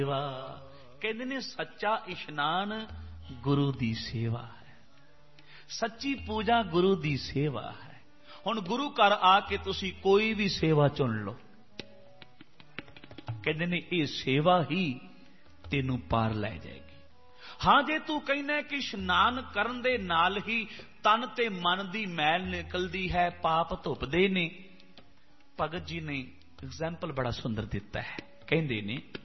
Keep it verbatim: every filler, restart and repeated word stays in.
कहते ने सच्चा इशनान गुरु दी सेवा है, सच्ची पूजा गुरु दी सेवा है। हुण गुरु घर आके तुसी कोई भी सेवा चुन लो, कहते ने ये सेवा ही तेनू पार लै जाएगी। हाँ जे तू कहना कि इशनान करन दे नाल ही तन ते मन दी मैल निकलदी है, पाप धुपदे ने, भगत जी ने एग्जाम्पल बड़ा सुंदर दिता है। कहते ने